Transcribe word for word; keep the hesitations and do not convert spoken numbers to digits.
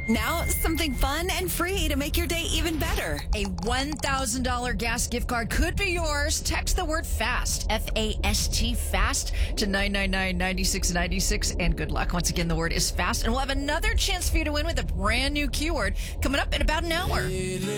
Now, something fun and free to make your day even better. A one thousand dollars gas gift card could be yours. Text the word FAST, F A S T, FAST, to nine nine nine, nine six nine six. And good luck. Once again, the word is FAST. And we'll have another chance for you to win with a brand new keyword coming up in about an hour.